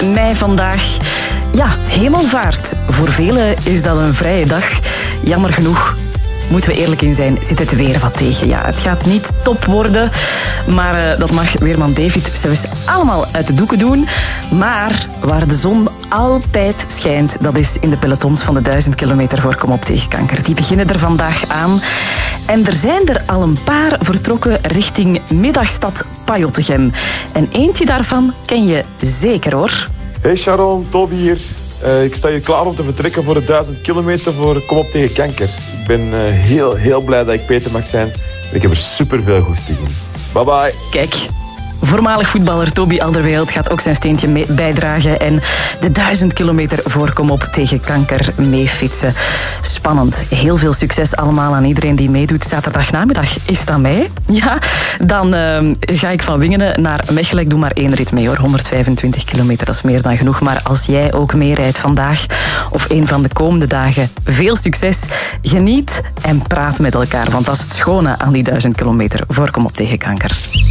mei vandaag. Ja, hemelvaart. Voor velen is dat een vrije dag. Jammer genoeg, moeten we eerlijk in zijn, zit het weer wat tegen. Ja, het gaat niet top worden, maar dat mag weerman David zelfs allemaal uit de doeken doen. Maar waar de zon altijd schijnt, dat is in de pelotons van de 1000 kilometer voor Kom op tegen kanker. Die beginnen er vandaag aan. En er zijn er al een paar vertrokken richting middagstad Pajottegem. En eentje daarvan ken je zeker, hoor. Hey Sharon, Toby hier. Ik sta hier klaar om te vertrekken voor de 1000 kilometer voor Kom op tegen kanker. Ik ben heel blij dat ik Peter mag zijn. Ik heb er superveel goesting in. Bye bye. Kijk, voormalig voetballer Toby Alderweireld gaat ook zijn steentje bijdragen en de 1000 kilometer voor Kom op tegen kanker meefietsen. Spannend. Heel veel succes allemaal aan iedereen die meedoet. Zaterdagnamiddag is dat mij. Ja, dan ga ik van Wingenen naar Mechelen. Ik doe maar 1 rit mee, hoor. 125 kilometer, dat is meer dan genoeg. Maar als jij ook meerijdt vandaag of een van de komende dagen, veel succes. Geniet en praat met elkaar, want dat is het schone aan die 1000 kilometer voor Kom op tegen kanker.